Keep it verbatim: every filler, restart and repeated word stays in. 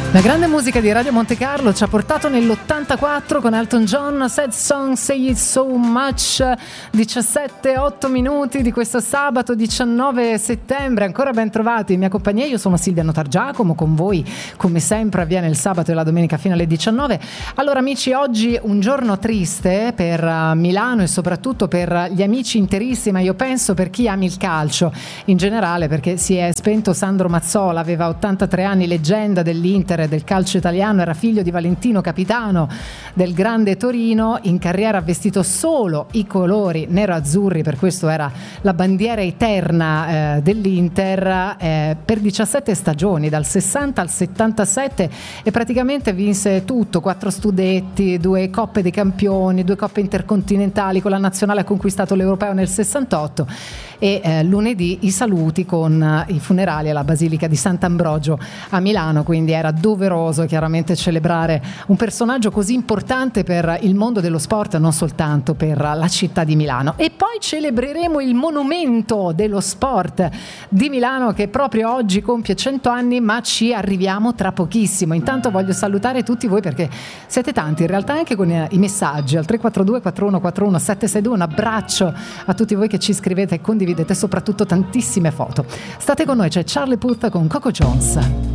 La grande musica di Radio Monte Carlo ci ha portato nell'ottantaquattro con Elton John, Sad Song, Say It So Much, diciassette otto minuti di questo sabato diciannove settembre. Ancora ben trovati in mia compagnia, io sono Silvia Notargiacomo, con voi come sempre avviene il sabato e la domenica fino alle diciannove. Allora amici, oggi un giorno triste per Milano e soprattutto per gli amici interisti, ma io penso per chi ama il calcio in generale, perché si è spento Sandro Mazzola, aveva ottantatré anni, leggenda dell'Inter, del calcio italiano, era figlio di Valentino, capitano del grande Torino. In carriera ha vestito solo i colori nero-azzurri, per questo era la bandiera eterna eh, dell'Inter eh, per diciassette stagioni, dal sessanta al settantasette, e praticamente vinse tutto: quattro scudetti, due coppe dei campioni, due coppe intercontinentali, con la nazionale ha conquistato l'europeo nel sessantotto, e eh, lunedì i saluti con eh, i funerali alla Basilica di Sant'Ambrogio a Milano, quindi era doveroso chiaramente celebrare un personaggio così importante per il mondo dello sport, non soltanto per la città di Milano. E poi celebreremo il monumento dello sport di Milano, che proprio oggi compie cento anni, ma ci arriviamo tra pochissimo. Intanto voglio salutare tutti voi, perché siete tanti in realtà, anche con i messaggi al tre quattro due quattro uno quattro uno sette sei due. Un abbraccio a tutti voi che ci scrivete e condividete soprattutto tantissime foto. State con noi, c'è Charlie Puth con Coco Jones.